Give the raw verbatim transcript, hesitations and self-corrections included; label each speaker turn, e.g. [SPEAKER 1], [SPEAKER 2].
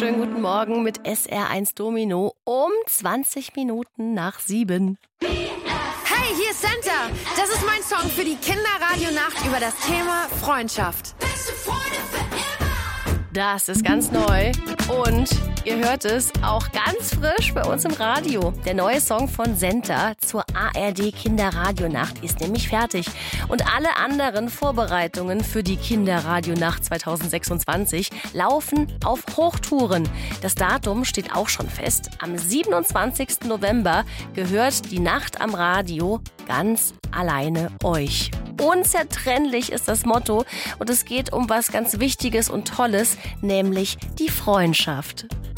[SPEAKER 1] Schönen guten Morgen mit S R eins Domino um zwanzig Minuten nach sieben.
[SPEAKER 2] Hey, hier ist Santa. Das ist mein Song für die Kinderradionacht über das Thema Freundschaft.
[SPEAKER 1] Das ist ganz neu und ihr hört es auch ganz frisch bei uns im Radio. Der neue Song von Senta zur A R D Kinderradionacht ist nämlich fertig. Und alle anderen Vorbereitungen für die Kinderradionacht zwanzig sechsundzwanzig laufen auf Hochtouren. Das Datum steht auch schon fest. Am siebenundzwanzigsten November gehört die Nacht am Radio ganz alleine euch. Unzertrennlich ist das Motto und es geht um was ganz Wichtiges und Tolles, nämlich die Freundschaft.